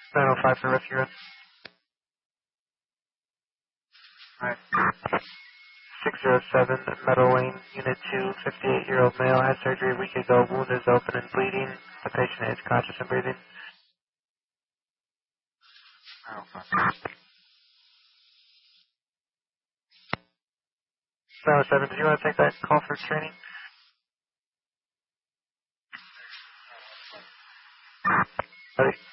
905 for rescue run. Alright. 607, Meadow Lane, Unit 2, 58-year-old male, had surgery a week ago. Wound is open and bleeding. The patient is conscious and breathing. 907, did you want to take that call for training? Ready?